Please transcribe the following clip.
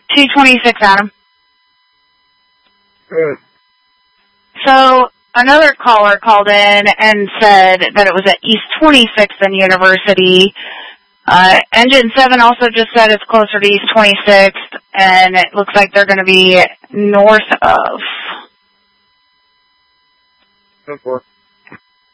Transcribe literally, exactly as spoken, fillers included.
two twenty-six, Adam. Good. So, another caller called in and said that it was at East twenty-sixth and University. Uh, Engine seven also just said it's closer to East twenty-sixth, and it looks like they're going to be north of. Go for it.